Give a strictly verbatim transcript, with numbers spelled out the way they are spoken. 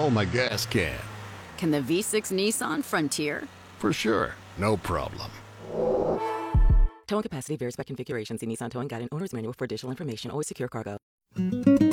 Oh, my gas can. Can the V six Nissan Frontier? For sure. No problem. Towing capacity varies by configuration. See Nissan Towing Guide and Owner's Manual for additional information. Always secure cargo.